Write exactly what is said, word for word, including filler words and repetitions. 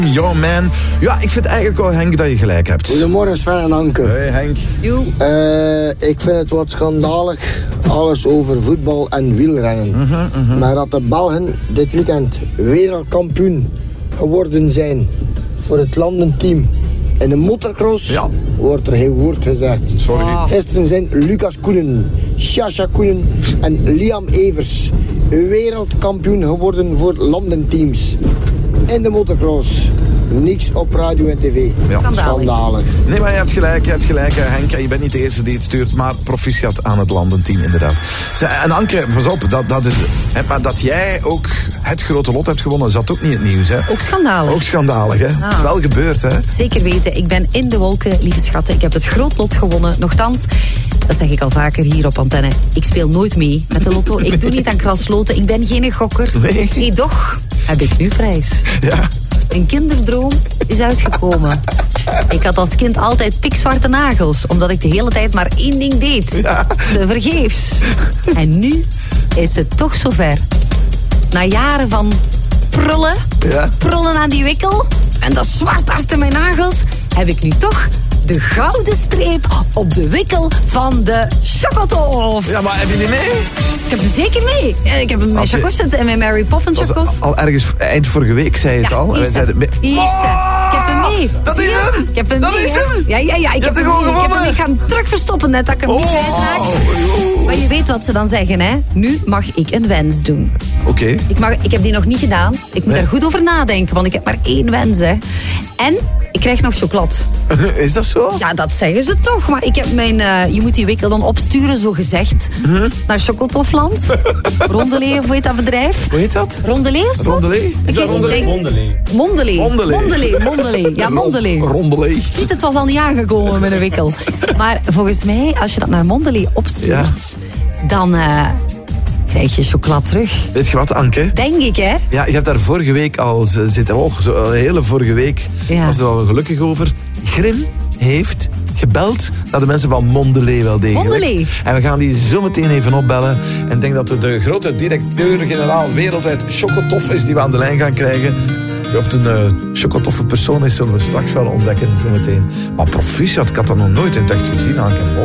Yo man. Ja, ik vind eigenlijk wel, Henk, dat je gelijk hebt. Goedemorgen Sven en Anke. Hey Henk. Jo. Uh, ik vind het wat schandalig, alles over voetbal en wielrennen. Uh-huh, uh-huh. Maar dat de Belgen dit weekend wereldkampioen geworden zijn voor het landenteam in de motocross, ja. wordt er geen woord gezegd. Sorry. Oh. Gisteren zijn Lucas Koenen, Sascha Koenen en Liam Evers wereldkampioen geworden voor landenteams in de motocross. Niks op radio en tv. Ja. Schandalig. Nee, maar je hebt gelijk, je hebt gelijk, Henk. En je bent niet de eerste die het stuurt, maar proficiat aan het landenteam, inderdaad. En Anke, pas op, dat, dat is, hè, maar dat jij ook het grote lot hebt gewonnen, zat ook niet in het nieuws, hè? Ook schandalig. Ook schandalig, hè? Ah. Het is wel gebeurd, hè? Zeker weten. Ik ben in de wolken, lieve schatten. Ik heb het groot lot gewonnen. Nochtans, dat zeg ik al vaker hier op antenne. Ik speel nooit mee met de lotto. Ik doe niet aan krasloten. Ik ben geen gokker. Nee. Nee, toch heb ik nu prijs. Ja. Een kinderdroom is uitgekomen. Ik had als kind altijd pikzwarte nagels, omdat ik de hele tijd maar één ding deed. Ja. Te vergeefs. En nu is het toch zover. Na jaren van prullen, Ja. prullen aan die wikkel en dat zwart achter mijn nagels, heb ik nu toch de gouden streep op de wikkel van de chocotof. Ja, maar heb je die mee? Ik heb hem zeker mee. Ik heb hem met Als je- chocos zitten en met Mary Poppins Dat chocos. was al ergens eind vorige week, zei je het Ja, al. En hier wij is zeiden, ze. Hier is ze. Ik heb hem mee. dat Zie is je? hem. Ik heb hem Dat mee, is hè? hem. Ja, ja, ja. Ik hebt heb hem hem mee. gewoon Ik, heb hem, gewonnen. ik ga hem terug verstoppen, net dat ik hem niet kwijtraak. Oh. Maar je weet wat ze dan zeggen, hè? Nu mag ik een wens doen. Oké. Ik, mag, ik heb die nog niet gedaan. Ik moet Nee. daar goed over nadenken, want ik heb maar één wens, hè. En ik krijg nog chocolat. Is dat zo? Ja, dat zeggen ze toch. Maar ik heb mijn... Uh, je moet die wikkel dan opsturen, zo gezegd, Hm? naar Chocotofland. Rondelee, of hoe heet dat bedrijf? Hoe heet dat? Rondelee of zo? Rondelee? Is Ik dat denk- Rondelee? Mondelee. Mondelee. Mondelee. Mondelee. Mondelee. Mondelee. Ja, Mondelee. Rondelee. Ziet, het was al niet aangekomen met een wikkel. Maar volgens mij, als je dat naar Mondelee opstuurt, dan uh, krijg je chocola terug. Weet je wat, Anke? Denk ik, hè? Ja, je hebt daar vorige week al z- zitten. Oh, zo, een hele vorige week Ja. was er al gelukkig over. Grim heeft gebeld naar de mensen van Mondelee wel degelijk. Mondelee. En we gaan die zo meteen even opbellen. En ik denk dat het de grote directeur-generaal wereldwijd Chocotoff is die we aan de lijn gaan krijgen. Of het een uh, chocotoffe persoon is, zullen we straks wel ontdekken zo meteen. Maar proficiat, ik had dat nog nooit in het echt gezien, Anke.